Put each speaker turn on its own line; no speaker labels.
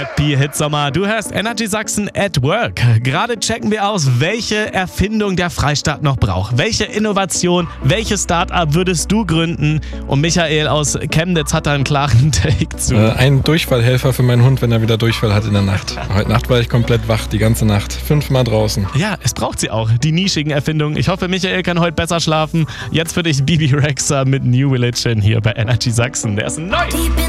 Happy Hitsommer. Du hörst Energy Sachsen at Work. Gerade checken wir aus, welche Erfindung der Freistaat noch braucht. Welche Innovation, welches Start-up würdest du gründen? Und Michael aus Chemnitz hat da einen klaren Take zu.
Ein Durchfallhelfer für meinen Hund, wenn er wieder Durchfall hat in der Nacht. Heute Nacht war ich komplett wach, die ganze Nacht. 5-mal draußen.
Ja, es braucht sie auch, die nischigen Erfindungen. Ich hoffe, Michael kann heute besser schlafen. Jetzt für dich Bibi Rexha mit New Religion hier bei Energy Sachsen. Der ist neu.